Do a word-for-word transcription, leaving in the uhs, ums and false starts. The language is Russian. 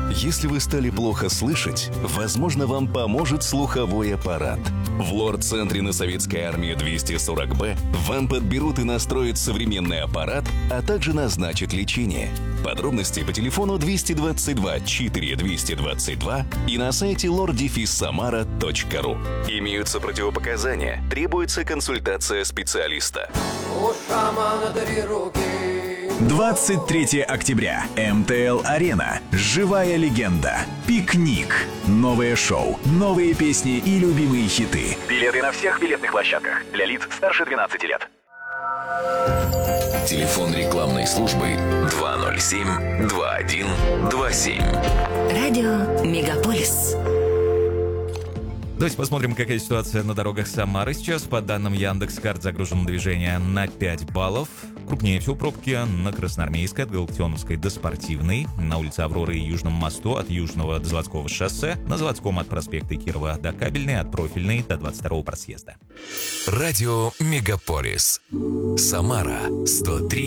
Если вы стали плохо слышать, возможно, вам поможет слуховой аппарат. В лор-центре на Советской армии двести сорок бэ вам подберут и настроят современный аппарат, а также назначат лечение. Подробности по телефону двести двадцать два четыре двести двадцать два и на сайте лор самара точка ру. Имеются противопоказания, требуется консультация специалиста. У шамана две руки. двадцать третьего октября. эм тэ эл-арена. Живая легенда. Пикник. Новое шоу, новые песни и любимые хиты. Билеты на всех билетных площадках. Для лиц старше двенадцати лет. Телефон рекламной службы два ноль семь два один два семь. Радио Мегаполис. Давайте посмотрим, какая ситуация на дорогах Самары сейчас. По данным Яндекс.Карт, загружено движение на пять баллов. Крупнее всего пробки на Красноармейской от Галактионовской до Спортивной, на улице Авроры и Южном мосту от Южного до Заводского шоссе, на Заводском от проспекта Кирова до Кабельной, от Профильной до двадцать второго просъезда. Радио Мегаполис. Самара сто три